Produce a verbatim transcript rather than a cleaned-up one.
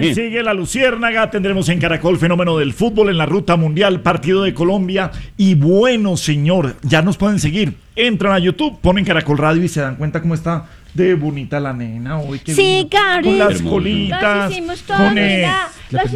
Sí. Sigue la Luciérnaga, tendremos en Caracol fenómeno del fútbol en la ruta mundial, partido de Colombia. Y bueno, señor, ya nos pueden seguir. Entran a YouTube, ponen Caracol Radio y se dan cuenta cómo está de bonita la nena hoy. Sí, Gabriel. Con las colitas. Las hicimos todas, con, eh, mira, las